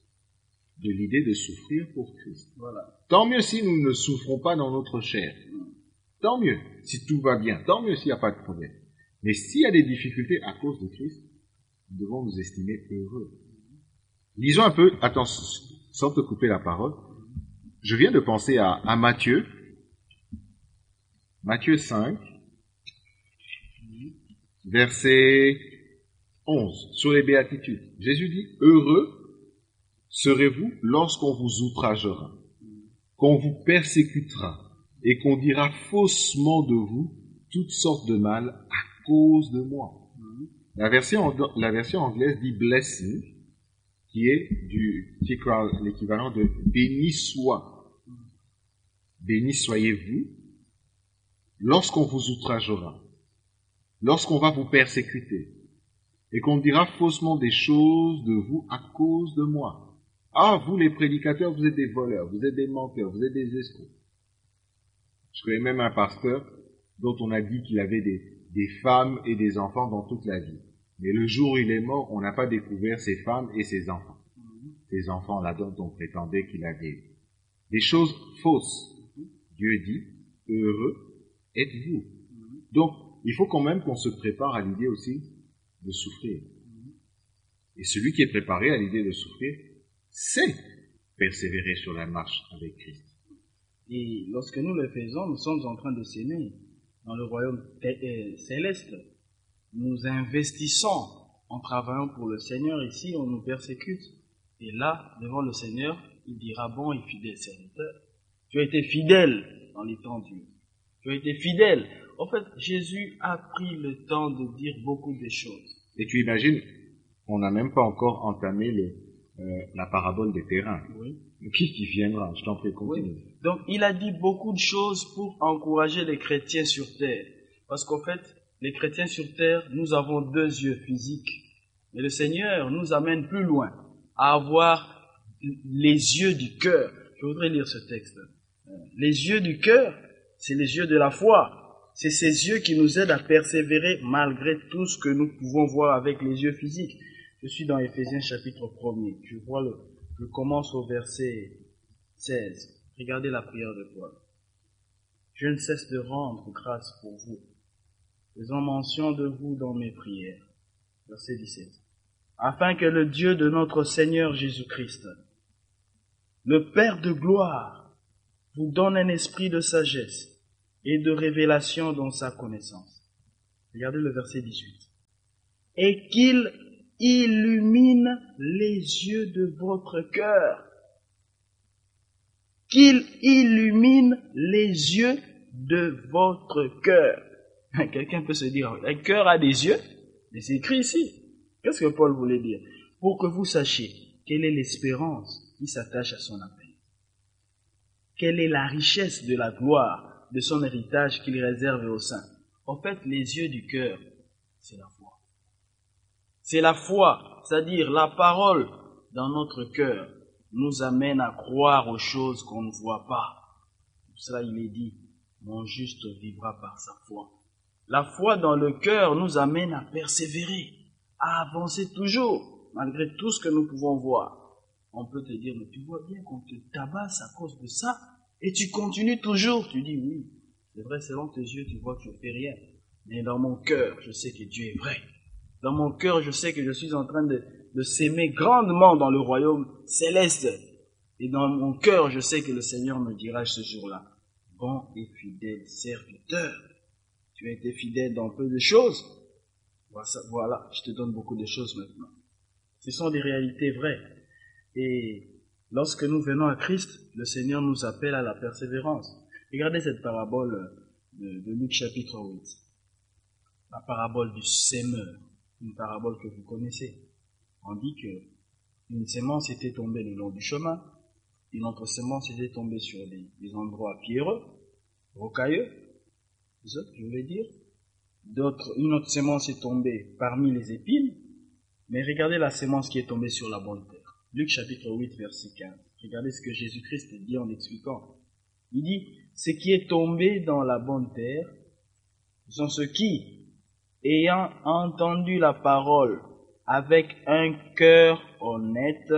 de l'idée de souffrir pour Christ. Voilà. Tant mieux si nous ne souffrons pas dans notre chair. Tant mieux si tout va bien. Tant mieux s'il n'y a pas de problème. Mais s'il y a des difficultés à cause de Christ, nous devons nous estimer heureux. Lisons un peu, attends, sans te couper la parole. Je viens de penser à, à Matthieu. Matthieu cinq, verset onze, sur les béatitudes. Jésus dit, heureux serez-vous lorsqu'on vous outragera, qu'on vous persécutera et qu'on dira faussement de vous toutes sortes de mal à cause de moi. La version, la version anglaise dit blessing, qui est du l'équivalent de béni soit. Béni soyez-vous lorsqu'on vous outragera, lorsqu'on va vous persécuter, et qu'on dira faussement des choses de vous à cause de moi. Ah, vous les prédicateurs, vous êtes des voleurs, vous êtes des menteurs, vous êtes des escrocs. Je connais même un pasteur dont on a dit qu'il avait des, des femmes et des enfants dans toute la vie. Mais le jour où il est mort, on n'a pas découvert ses femmes et ses enfants. Ces enfants-là dont on prétendait qu'il avait des choses fausses. Dieu dit, heureux êtes-vous. Donc, il faut quand même qu'on se prépare à l'idée aussi de souffrir. Et celui qui est préparé à l'idée de souffrir, c'est persévérer sur la marche avec Christ. Et lorsque nous le faisons, nous sommes en train de s'aimer dans le royaume céleste. Nous investissons en travaillant pour le Seigneur. Ici, on nous persécute. Et là, devant le Seigneur, il dira, bon et fidèle serviteur, tu as été fidèle dans les temps durs. Tu as été fidèle. En fait, Jésus a pris le temps de dire beaucoup de choses. Et tu imagines, on n'a même pas encore entamé le, euh, la parabole des terrains. Oui. Qui qui viendra? Je t'en prie, continue. Oui. Donc, il a dit beaucoup de choses pour encourager les chrétiens sur terre. Parce qu'en fait, les chrétiens sur terre, nous avons deux yeux physiques. Mais le Seigneur nous amène plus loin, à avoir les yeux du cœur. Je voudrais lire ce texte. Les yeux du cœur, c'est les yeux de la foi. C'est ces yeux qui nous aident à persévérer malgré tout ce que nous pouvons voir avec les yeux physiques. Je suis dans Éphésiens chapitre premier. Je vois le, je commence au verset seize. Regardez la prière de Paul. Je ne cesse de rendre grâce pour vous, faisant mention de vous dans mes prières. Verset dix-sept. afin que le Dieu de notre Seigneur Jésus-Christ, le Père de gloire, vous donne un esprit de sagesse et de révélation dans sa connaissance. Regardez le verset dix-huit. Et qu'il illumine les yeux de votre cœur. Qu'il illumine les yeux de votre cœur. Quelqu'un peut se dire, un cœur a des yeux? Mais c'est écrit ici. Qu'est-ce que Paul voulait dire? Pour que vous sachiez quelle est l'espérance qui s'attache à son appel. Quelle est la richesse de la gloire de son héritage qu'il réserve aux saints. En fait, les yeux du cœur, c'est la foi. C'est la foi, c'est-à-dire la parole dans notre cœur nous amène à croire aux choses qu'on ne voit pas. Pour cela, il est dit, mon juste vivra par sa foi. La foi dans le cœur nous amène à persévérer, à avancer toujours, malgré tout ce que nous pouvons voir. On peut te dire, mais tu vois bien qu'on te tabasse à cause de ça, et tu continues toujours. Tu dis, oui, c'est vrai, selon tes yeux, tu vois que je ne fais rien. Mais dans mon cœur, je sais que Dieu est vrai. Dans mon cœur, je sais que je suis en train de, de s'aimer grandement dans le royaume céleste. Et dans mon cœur, je sais que le Seigneur me dira ce jour-là, bon et fidèle serviteur, tu as été fidèle dans peu de choses. Voilà, je te donne beaucoup de choses maintenant. Ce sont des réalités vraies. Et lorsque nous venons à Christ, le Seigneur nous appelle à la persévérance. Regardez cette parabole de, de Luc chapitre huit. La parabole du sémeur. Une parabole que vous connaissez. On dit que une sémence était tombée le long du chemin, une autre sémence était tombée sur des, des endroits pierreux, rocailleux, c'est ça que je voulais dire. D'autres, une autre sémence est tombée parmi les épines, mais regardez la sémence qui est tombée sur la bonne terre. Luc chapitre huit, verset quinze. Regardez ce que Jésus-Christ dit en expliquant. Il dit, ce qui est tombé dans la bonne terre sont ceux qui, ayant entendu la parole avec un cœur honnête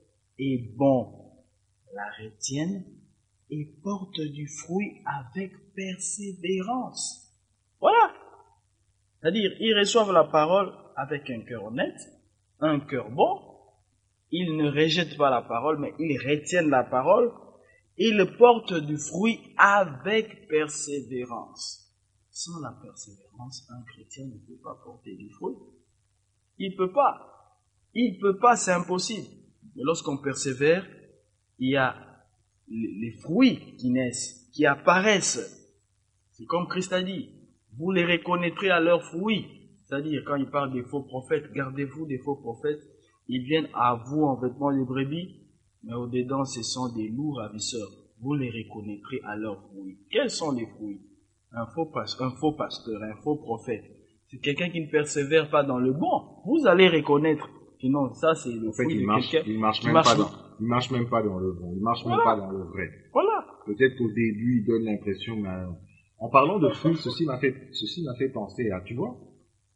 et bon, la retiennent et portent du fruit avec persévérance. Voilà. C'est-à-dire, ils reçoivent la parole avec un cœur honnête, un cœur bon. Ils ne rejettent pas la parole, mais ils retiennent la parole. Ils portent du fruit avec persévérance. Sans la persévérance, un chrétien ne peut pas porter du fruit. Il ne peut pas. Il ne peut pas, c'est impossible. Mais lorsqu'on persévère, il y a les fruits qui naissent, qui apparaissent. C'est comme Christ a dit, vous les reconnaîtrez à leurs fruits. C'est-à-dire, quand il parle des faux prophètes, gardez-vous des faux prophètes. Ils viennent à vous en vêtements de brebis, mais au-dedans, ce sont des loups ravisseurs. Vous les reconnaîtrez à leurs fruits. Quels sont les fruits? Un faux, un faux pasteur, un faux prophète. C'est quelqu'un qui ne persévère pas dans le bon. Vous allez reconnaître que non, ça c'est le en fait, fruit il de marche, quelqu'un il marche qui même marche pas dans, il marche même pas dans le bon. Il marche voilà. même pas dans le vrai. Voilà. Peut-être qu'au début, il donne l'impression, mais en parlant de fruits, ceci m'a fait, ceci m'a fait penser à, tu vois,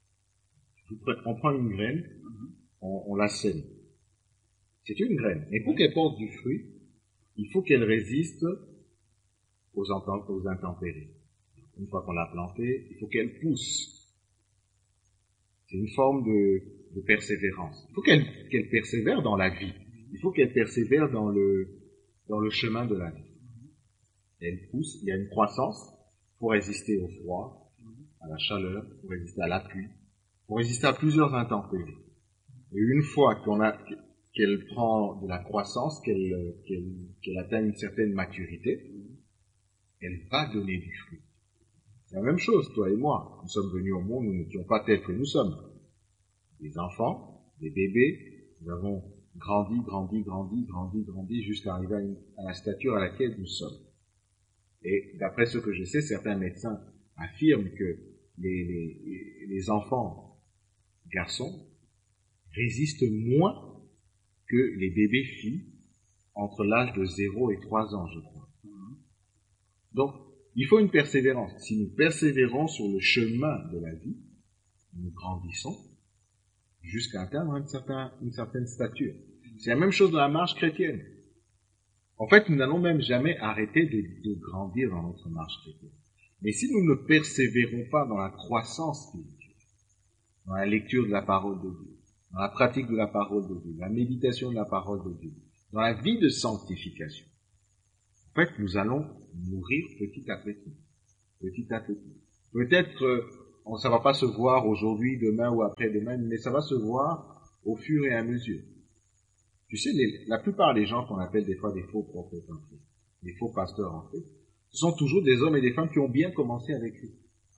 on prend une graine, on, on la sème. C'est une graine. Et pour qu'elle porte du fruit, il faut qu'elle résiste aux, aux intempéries. Une fois qu'on l'a plantée, il faut qu'elle pousse. C'est une forme de, de persévérance. Il faut qu'elle qu'elle persévère dans la vie. Il faut qu'elle persévère dans le, dans le chemin de la vie. Elle pousse, il y a une croissance pour résister au froid, à la chaleur, pour résister à la pluie, pour résister à plusieurs intempéries. Et une fois qu'on a, qu'elle prend de la croissance, qu'elle, qu'elle, qu'elle atteint une certaine maturité, elle va donner du fruit. C'est la même chose, toi et moi. Nous sommes venus au monde, nous n'étions pas tels que nous sommes. Des enfants, des bébés, nous avons grandi, grandi, grandi, grandi, grandi, jusqu'à arriver à, une, à la stature à laquelle nous sommes. Et d'après ce que je sais, certains médecins affirment que les, les, les enfants garçons résistent moins que les bébés filles entre l'âge de zéro et trois ans, je crois. Donc, il faut une persévérance. Si nous persévérons sur le chemin de la vie, nous grandissons jusqu'à atteindre une certaine, une certaine stature. C'est la même chose dans la marche chrétienne. En fait, nous n'allons même jamais arrêter de, de grandir dans notre marche chrétienne. Mais si nous ne persévérons pas dans la croissance spirituelle, dans la lecture de la parole de Dieu, dans la pratique de la parole de Dieu, la méditation de la parole de Dieu, dans la vie de sanctification, en fait, nous allons mourir petit à petit, petit à petit. Peut-être, euh, on, ça va pas se voir aujourd'hui, demain ou après-demain, mais ça va se voir au fur et à mesure. Tu sais, les, la plupart des gens qu'on appelle des fois des faux prophètes en fait, des faux pasteurs en fait, ce sont toujours des hommes et des femmes qui ont bien commencé avec Christ.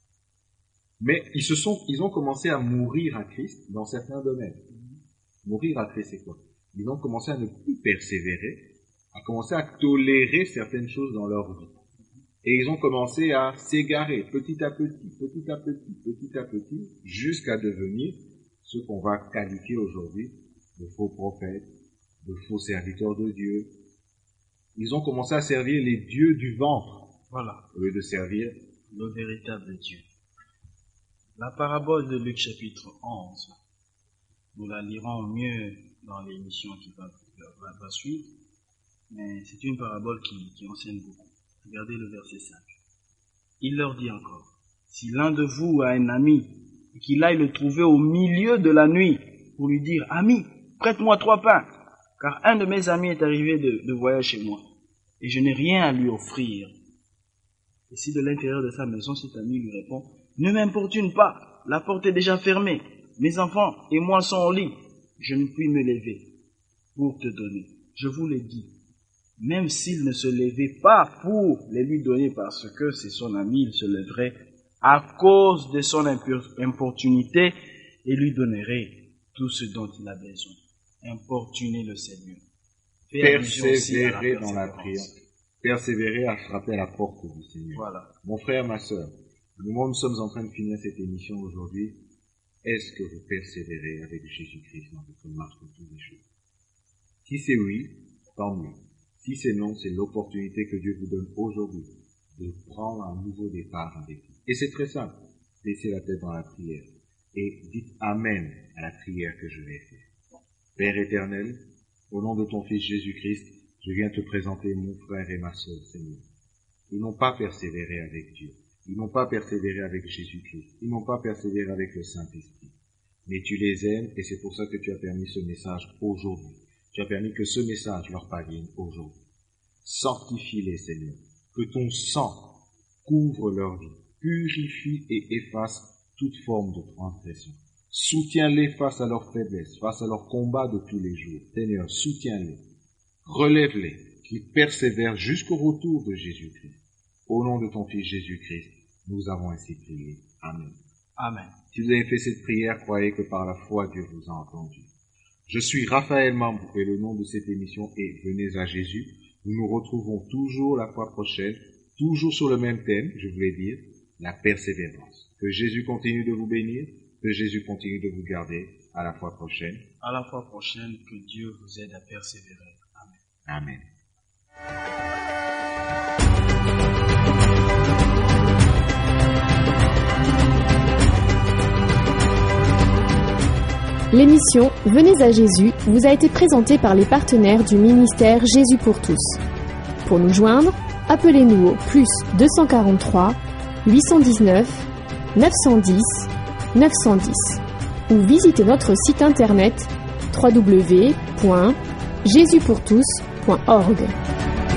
Mais ils se sont, ils ont commencé à mourir à Christ dans certains domaines. Mourir à Christ, c'est quoi? Ils ont commencé à ne plus persévérer, à commencer à tolérer certaines choses dans leur vie. Et ils ont commencé à s'égarer petit à petit, petit à petit, petit à petit, jusqu'à devenir ce qu'on va qualifier aujourd'hui de faux prophètes, de faux serviteurs de Dieu. Ils ont commencé à servir les dieux du ventre, voilà, au lieu de servir le véritable Dieu. La parabole de Luc chapitre onze, nous la lirons mieux dans l'émission qui va, va, va suivre, mais c'est une parabole qui, qui enseigne beaucoup. Regardez le verset cinq. Il leur dit encore, si l'un de vous a un ami, et qu'il aille le trouver au milieu de la nuit, pour lui dire, ami, prête-moi trois pains, car un de mes amis est arrivé de, de voyage chez moi, et je n'ai rien à lui offrir. Et si de l'intérieur de sa maison, cet ami lui répond, ne m'importune pas, la porte est déjà fermée, mes enfants et moi sont au lit, je ne puis me lever pour te donner. Je vous l'ai dit, même s'il ne se levait pas pour les lui donner parce que c'est son ami, il se lèverait à cause de son importunité et lui donnerait tout ce dont il a besoin. Importuner le Seigneur. Persévérer dans la prière. Persévérer à frapper à la porte du Seigneur. Voilà. Mon frère, ma sœur, nous, nous sommes en train de finir cette émission aujourd'hui. Est-ce que vous persévérez avec Jésus-Christ dans votre marche de tous les jours? Si c'est oui, tant mieux. Si c'est non, c'est l'opportunité que Dieu vous donne aujourd'hui de prendre un nouveau départ avec lui. Et c'est très simple. Laissez la tête dans la prière et dites Amen à la prière que je vais faire. Père éternel, au nom de ton Fils Jésus-Christ, je viens te présenter mon frère et ma sœur, Seigneur. Ils n'ont pas persévéré avec Dieu. Ils n'ont pas persévéré avec Jésus-Christ. Ils n'ont pas persévéré avec le Saint-Esprit. Mais tu les aimes et c'est pour ça que tu as permis ce message aujourd'hui. Tu as permis que ce message leur parvienne aujourd'hui. Sanctifie-les, Seigneur. Que ton sang couvre leur vie, purifie et efface toute forme de transgression. Soutiens-les face à leurs faiblesses, face à leurs combats de tous les jours. Seigneur, soutiens-les. Relève-les, qu'ils persévèrent jusqu'au retour de Jésus-Christ. Au nom de ton Fils Jésus-Christ, nous avons ainsi prié. Amen. Amen. Si vous avez fait cette prière, croyez que par la foi, Dieu vous a entendu. Je suis Raphaël Mambou et le nom de cette émission est Venez à Jésus. Nous nous retrouvons toujours la fois prochaine, toujours sur le même thème, je voulais dire, la persévérance. Que Jésus continue de vous bénir, que Jésus continue de vous garder. À la fois prochaine. À la fois prochaine, que Dieu vous aide à persévérer. Amen. Amen. L'émission Venez à Jésus vous a été présentée par les partenaires du ministère Jésus pour tous. Pour nous joindre, appelez-nous au plus deux cent quarante-trois, huit cent dix-neuf, neuf cent dix, neuf cent dix ou visitez notre site internet w w w point jésus pour tous point org.